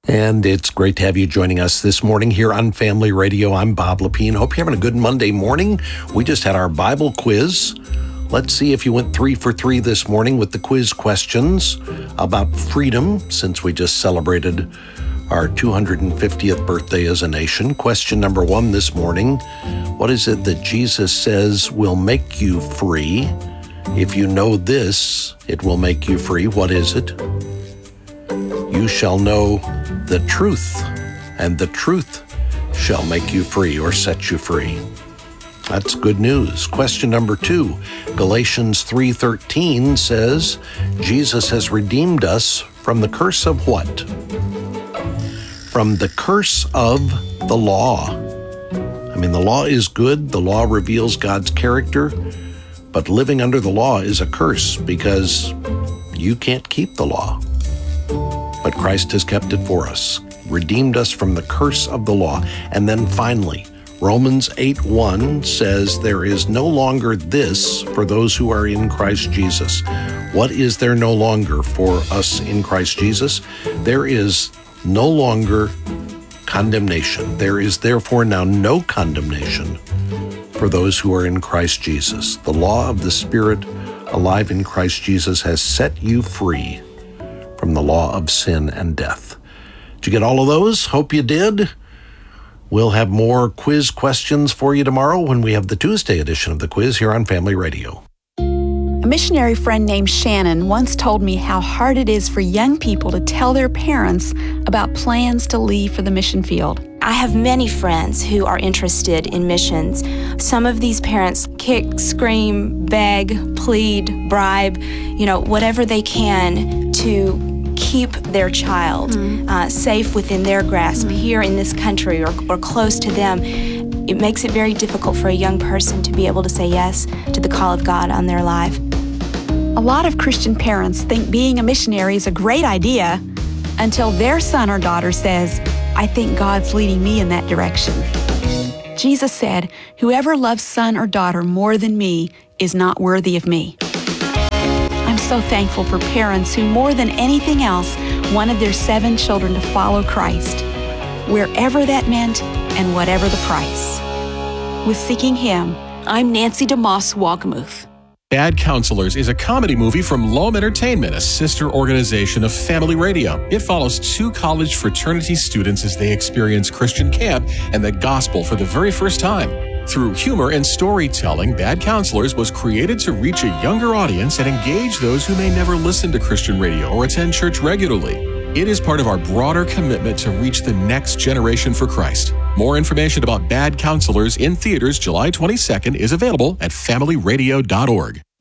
And it's great to have you joining us this morning here on Family Radio. I'm Bob Lepine. Hope you're having a good Monday morning. We just had our Bible quiz. Let's see if you went 3 for 3 this morning with the quiz questions about freedom, since we just celebrated our 250th birthday as a nation. Question number 1 this morning: what is it that Jesus says will make you free? If you know this, it will make you free. What is it? You shall know the truth, and the truth shall make you free or set you free. That's good news. Question number 2, Galatians 3:13 says, Jesus has redeemed us from the curse of what? From the curse of the law. I mean, the law is good. The law reveals God's character, but living under the law is a curse because you can't keep the law. But Christ has kept it for us, redeemed us from the curse of the law. And then finally, Romans 8:1 says there is no longer this for those who are in Christ Jesus. What is there no longer for us in Christ Jesus? There is no longer condemnation. There is therefore now no condemnation for those who are in Christ Jesus. The law of the Spirit alive in Christ Jesus has set you free from the law of sin and death. Did you get all of those? Hope you did. We'll have more quiz questions for you tomorrow when we have the Tuesday edition of the quiz here on Family Radio. A missionary friend named Shannon once told me how hard it is for young people to tell their parents about plans to leave for the mission field. I have many friends who are interested in missions. Some of these parents kick, scream, beg, plead, bribe, whatever they can to keep their child safe within their grasp here in this country or close to them. It makes it very difficult for a young person to be able to say yes to the call of God on their life. A lot of Christian parents think being a missionary is a great idea until their son or daughter says, I think God's leading me in that direction. Jesus said, whoever loves son or daughter more than me is not worthy of me. I'm so thankful for parents who, more than anything else, wanted their 7 children to follow Christ, wherever that meant and whatever the price. With Seeking Him, I'm Nancy DeMoss Wagamuth. Bad Counselors is a comedy movie from Loam Entertainment, a sister organization of Family Radio. It follows 2 college fraternity students as they experience Christian camp and the gospel for the very first time. Through humor and storytelling, Bad Counselors was created to reach a younger audience and engage those who may never listen to Christian radio or attend church regularly. It is part of our broader commitment to reach the next generation for Christ. More information about Bad Counselors in theaters July 22nd is available at familyradio.org.